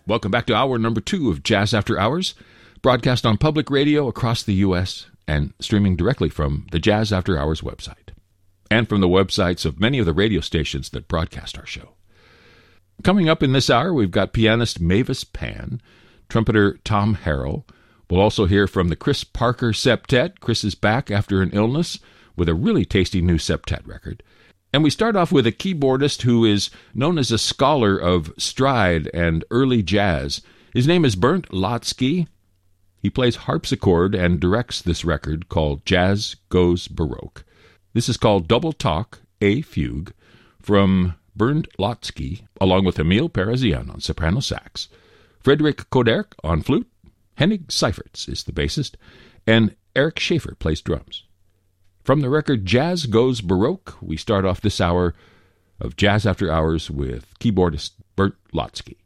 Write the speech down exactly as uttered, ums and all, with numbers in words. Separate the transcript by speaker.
Speaker 1: Welcome back to hour number two of Jazz After Hours, broadcast on public radio across the U S and streaming directly from the Jazz After Hours website and from the websites of many of the radio stations that broadcast our show. Coming up in this hour, we've got pianist Mavis Pan, trumpeter Tom Harrell. We'll also hear from the Chris Parker Septet. Chris is back after an illness with a really tasty new septet record. And we start off with a keyboardist who is known as a scholar of stride and early jazz. His name is Bernd Lautzke. He plays harpsichord and directs this record called Jazz Goes Baroque. This is called Double Talk, A Fugue, from Bernd Lautzke, along with Emil Parazian on soprano sax, Frederick Koderk on flute, Henning Seifertz is the bassist, and Eric Schaefer plays drums. From the record Jazz Goes Baroque, we start off this hour of Jazz After Hours with keyboardist Bernd Lautzke.